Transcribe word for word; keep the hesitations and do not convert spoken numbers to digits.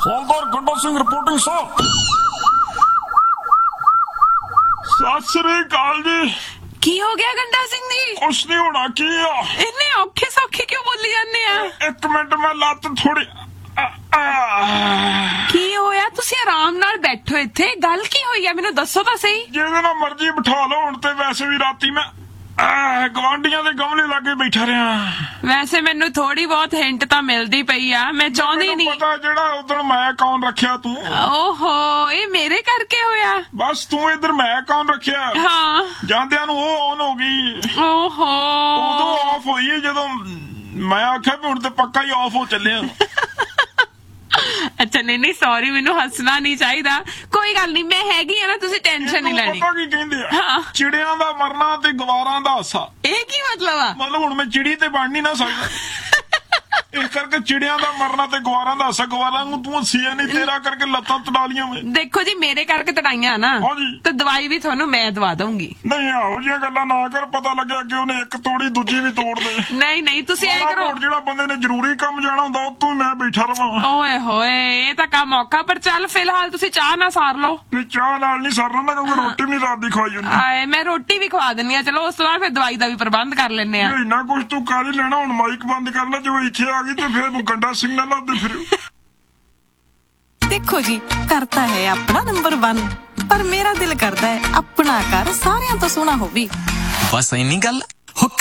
ਹੌਲਦਾਰ Ganda Singh reporting sir. Sat Sri ਅਕਾਲ ਜੀ। ਕੀ ਹੋ ਗਿਆ ਗੰਡਾ ਸਿੰਘ ਜੀ? ਕੁਛ ਨਹੀਂ ਹੋਣਾ, ਕੀ ਆ ਇੰਨੇ ਔਖੇ ਸੌਖੇ ਕਿਉਂ ਬੋਲੀ ਜਾਂਦੇ ਆ? ਇੱਕ ਮਿੰਟ, ਮੈਂ ਲੱਤ ਥੋੜੀ। ਕੀ ਹੋਇਆ? ਤੁਸੀਂ ਆਰਾਮ ਨਾਲ ਬੈਠੋ ਇੱਥੇ। ਗੱਲ ਕੀ ਹੋਈ ਆ ਮੈਨੂੰ ਦੱਸੋ ਤਾਂ ਸਹੀ। ਜਿਹਦੇ ਨਾਲ ਮਰਜ਼ੀ ਬਿਠਾ ਲਓ। ਹੁਣ ਤੇ ਵੈਸੇ ਵੀ ਰਾਤੀ ਮੈਂ ਗਵਾਂਢੀਆਂ ਦੇ ਗਮਲੇ ਲਾਗੇ ਬੈਠਾ ਰਿਹਾ। ਵੈਸੇ ਮੈਨੂੰ ਥੋੜੀ ਬਹੁਤ ਹਿੰਟ ਤਾਂ ਮਿਲਦੀ ਪਈ ਆ। ਮੈਂ ਚਾਹੁੰਦੀ ਨਹੀਂ। ਪਤਾ ਜਿਹੜਾ ਉਧਰ ਮੈਂ ਕੌਣ ਰੱਖਿਆ ਤੂੰ? ਓਹੋ, ਇਹ ਮੇਰੇ ਕਰਕੇ ਹੋਇਆ। ਬਸ ਤੂੰ ਇੱਧਰ ਮੈਂ ਕੌਣ ਰੱਖਿਆ? ਹਾਂ, ਜਾਂਦਿਆਂ ਨੂੰ ਉਹ ਔਨ ਹੋ ਗਈ। ਓਹੋ, ਉਦੋਂ ਆਫ ਹੋਈ ਜਦੋਂ ਮੈਂ ਆਖਿਆ ਵੀ ਹੁਣ ਤੇ ਪੱਕਾ ਹੀ ਆਫ ਹੋ ਚੱਲਿਆ। ਅੱਛਾ, ਨਹੀਂ ਨਹੀਂ ਸੌਰੀ, ਮੈਨੂੰ ਹੱਸਣਾ ਨਹੀਂ ਚਾਹੀਦਾ। ਕੋਈ ਗੱਲ ਨਹੀਂ, ਮੈਂ ਹੈਗੀ ਆ ਨਾ, ਤੁਸੀਂ ਟੈਨਸ਼ਨ ਨਹੀਂ ਲੈਣੀ। ਪਤਾ ਕੀ ਕਹਿੰਦੇ ਆ? ਹਾਂ। ਚਿੜਿਆਂ ਦਾ ਮਰਨਾ ਤੇ ਗਵਾਰਾਂ ਦਾ ਹਾਸਾ। ਇਹ ਕੀ ਮਤਲਬ ਆ? ਮਤਲਬ ਹੁਣ ਮੈਂ ਚਿੜੀ ਤੇ ਬਣ ਨਹੀਂ ਨਾ ਸਕਦਾ। ਇਸ ਕਰਕੇ ਚਿੜਿਆਂ ਦਾ ਮਰਨਾ ਤੇ ਗਵਾਰਾਂ ਦਾ ਹਾਸਾ। ਗਵਾਰਾਂ ਨੂੰ ਤੂੰ ਹੱਸੀਆ ਨਹੀਂ, ਤੇਰਾ ਕਰਕੇ ਲੱਤਾਂ ਤੜਾ ਲੀਆਂ ਮੈਂ। ਦੇਖੋ ਜੀ, ਮੇਰੇ ਕਰਕੇ ਤੜਾਈਆਂ ਨਾ, ਹਾਂਜੀ। ਤੇ ਦਵਾਈ ਵੀ ਤੁਹਾਨੂੰ ਮੈਂ ਦਵਾ ਦਊਂਗੀ। ਨਹੀਂ, ਇਹੋ ਜਿਹੀਆਂ ਗੱਲਾਂ ਨਾ ਕਰ। ਪਤਾ ਲੱਗਿਆ ਕਿ ਉਹਨੇ ਇੱਕ ਤੋੜੀ ਦੂਜੀ ਵੀ ਤੋੜ ਦੇ। ਨਹੀਂ ਨਹੀਂ, ਤੁਸੀਂ ਐ ਕਰੋ। ਜਿਹੜਾ ਬੰਦੇ ਨੇ ਜ਼ਰੂਰੀ ਕੰਮ ਜਾਣਾ ਹੁੰਦਾ ਉਹ ਤੋਂ ਮੈਂ ਬੈਠਾ ਰਵਾਂ। ਓਏ ਹੋਏ, ਇਹ ਤਾਂ ਕੰਮ ਔਖਾ। ਪਰ ਚੱਲ ਫਿਲਹਾਲ ਤੁਸੀਂ ਚਾਹ ਨਾ ਸਾਰ ਲਓ। ਨਹੀਂ, ਚਾਹ ਨਾਲ ਨਹੀਂ ਸਰਨਾ ਨਾ, ਕਿਉਂਕਿ ਰੋਟੀ ਵੀ ਰਾਤ ਦੀ ਖਵਾਈ ਹੁੰਦੀ। ਆਏ, ਮੈਂ ਰੋਟੀ ਵੀ ਖਵਾ ਦਿੰਨੀ ਆ। ਚਲੋ ਉਸ ਤੋਂ ਬਾਅਦ ਫਿਰ ਦਵਾਈ ਦਾ ਵੀ ਪ੍ਰਬੰਧ ਕਰ ਲੈਨੇ ਆ। ਇੰਨਾ ਕੁਛ ਤੂੰ ਕਰ ਹੀ ਲੈਣਾ। ਹੁਣ ਮਾਈਕ ਬੰਦ ਕਰ ਲੈ। ਜੋ ਇੱਥੇ ਆ ਗਈ ਤੇ ਫਿਰ ਗੰਡਾ ਸਿੰਘ ਨਾਲ ਲੱਭਦੇ ਫਿਰਿਓ। देखो जी, करता है अपना नंबर वन, पर मेरा दिल करता है अपना घर सारियां तो सोना होवी। बस इन्नी गल।